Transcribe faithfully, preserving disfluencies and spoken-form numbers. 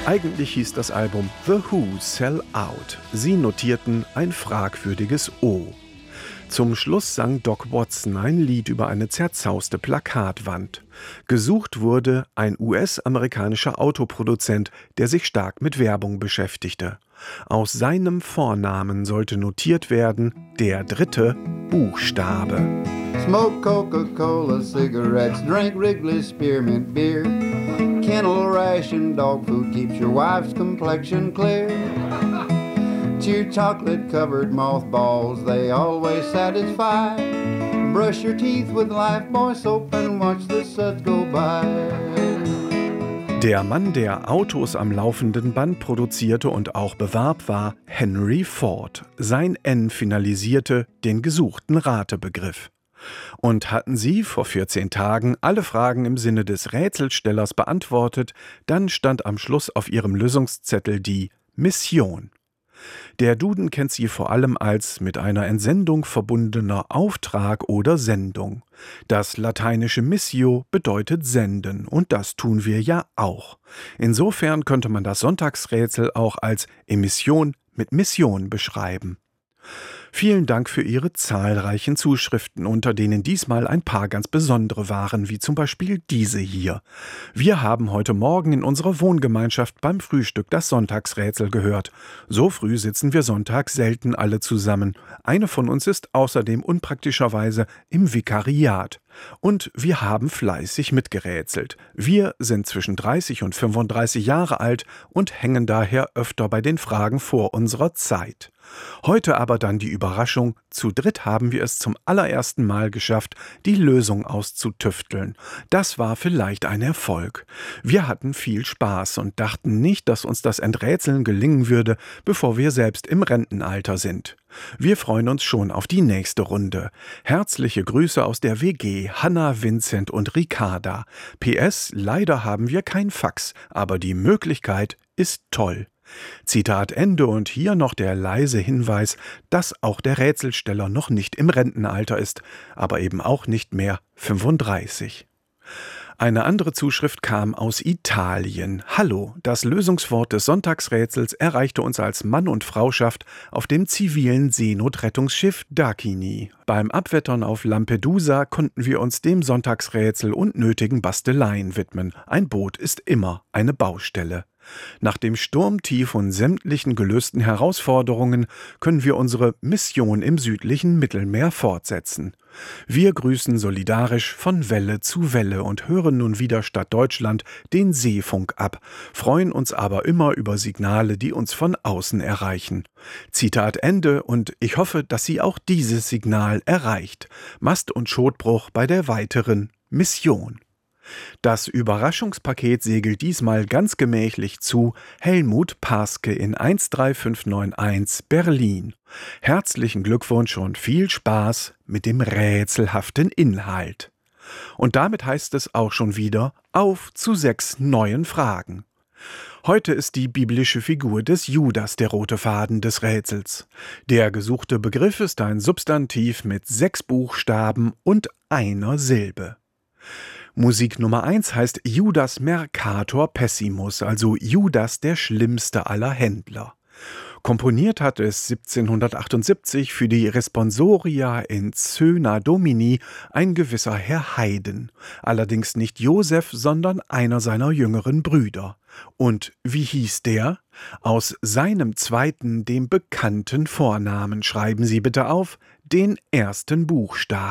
Eigentlich hieß das Album The Who Sell Out. Sie notierten ein fragwürdiges O. Zum Schluss sang Doc Watson ein Lied über eine zerzauste Plakatwand. Gesucht wurde ein U S-amerikanischer Autoproduzent, der sich stark mit Werbung beschäftigte. Aus seinem Vornamen sollte notiert werden der dritte Buchstabe. Smoke Coca-Cola cigarettes, drink Wrigley Spearmint beer. Kennel ration dog food keeps your wife's complexion clear. Chew chocolate-covered mothballs, they always satisfy. Brush your teeth with Lifebuoy soap and watch the suds go by. Der Mann, der Autos am laufenden Band produzierte und auch bewarb, war Henry Ford. Sein N finalisierte den gesuchten Ratebegriff. Und hatten Sie vor vierzehn Tagen alle Fragen im Sinne des Rätselstellers beantwortet, dann stand am Schluss auf Ihrem Lösungszettel die Mission. Der Duden kennt sie vor allem als mit einer Entsendung verbundener Auftrag oder Sendung. Das lateinische Missio bedeutet senden, und das tun wir ja auch. Insofern könnte man das Sonntagsrätsel auch als Emission mit Mission beschreiben. Vielen Dank für Ihre zahlreichen Zuschriften, unter denen diesmal ein paar ganz besondere waren, wie zum Beispiel diese hier. Wir haben heute Morgen in unserer Wohngemeinschaft beim Frühstück das Sonntagsrätsel gehört. So früh sitzen wir sonntags selten alle zusammen. Eine von uns ist außerdem unpraktischerweise im Vikariat. Und wir haben fleißig mitgerätselt. Wir sind zwischen dreißig und fünfunddreißig Jahre alt und hängen daher öfter bei den Fragen vor unserer Zeit. Heute aber dann die Überraschung, zu dritt haben wir es zum allerersten Mal geschafft, die Lösung auszutüfteln. Das war vielleicht ein Erfolg. Wir hatten viel Spaß und dachten nicht, dass uns das Enträtseln gelingen würde, bevor wir selbst im Rentenalter sind. Wir freuen uns schon auf die nächste Runde. Herzliche Grüße aus der W G, Hanna, Vincent und Ricarda. P S, leider haben wir kein Fax, aber die Möglichkeit ist toll. Zitat Ende, und hier noch der leise Hinweis, dass auch der Rätselsteller noch nicht im Rentenalter ist, aber eben auch nicht mehr fünfunddreißig. Eine andere Zuschrift kam aus Italien. Hallo, das Lösungswort des Sonntagsrätsels erreichte uns als Mann und Frauschaft auf dem zivilen Seenotrettungsschiff Dakini. Beim Abwettern auf Lampedusa konnten wir uns dem Sonntagsrätsel und nötigen Basteleien widmen. Ein Boot ist immer eine Baustelle. Nach dem Sturmtief und sämtlichen gelösten Herausforderungen können wir unsere Mission im südlichen Mittelmeer fortsetzen. Wir grüßen solidarisch von Welle zu Welle und hören nun wieder statt Deutschland den Seefunk ab, freuen uns aber immer über Signale, die uns von außen erreichen. Zitat Ende, und ich hoffe, dass Sie auch dieses Signal erreicht. Mast- und Schotbruch bei der weiteren Mission. Das Überraschungspaket segelt diesmal ganz gemächlich zu Helmut Paske in eins drei fünf neun eins Berlin. Herzlichen Glückwunsch und viel Spaß mit dem rätselhaften Inhalt. Und damit heißt es auch schon wieder auf zu sechs neuen Fragen. Heute ist die biblische Figur des Judas der rote Faden des Rätsels. Der gesuchte Begriff ist ein Substantiv mit sechs Buchstaben und einer Silbe. Musik Nummer eins heißt Judas Mercator Pessimus, also Judas der schlimmste aller Händler. Komponiert hat es siebzehnhundertachtundsiebzig für die Responsoria in Cöna Domini ein gewisser Herr Haydn, allerdings nicht Josef, sondern einer seiner jüngeren Brüder. Und wie hieß der? Aus seinem zweiten, dem bekannten Vornamen schreiben Sie bitte auf den ersten Buchstaben.